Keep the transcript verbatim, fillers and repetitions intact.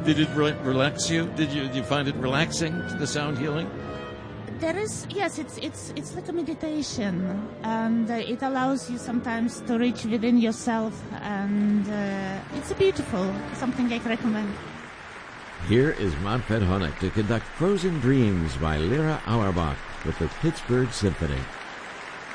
Did it re- relax you? Did you, did you find it relaxing, the sound healing? There is, yes, it's it's it's like a meditation, and uh, it allows you sometimes to reach within yourself, and uh, it's beautiful, something I recommend. Here is Manfred Honeck to conduct Frozen Dreams by Lyra Auerbach with the Pittsburgh Symphony.